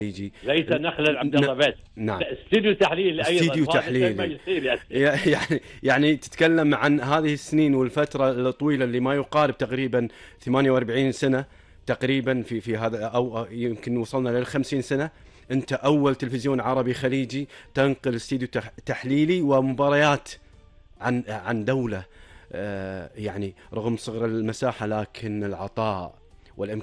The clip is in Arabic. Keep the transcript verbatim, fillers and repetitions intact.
يجي ليس نخلا عبد الله بس. نعم. استديو تحليلي ايضا. استديو تحليلي. يعني يعني يعني تتكلم عن هذه السنين والفتره الطويله اللي ما يقارب تقريبا ثمانية وأربعين سنه تقريبا في في هذا، او يمكن وصلنا لل خمسين سنه. انت اول تلفزيون عربي خليجي تنقل استديو تحليلي ومباريات عن عن دوله، يعني رغم صغر المساحه لكن العطاء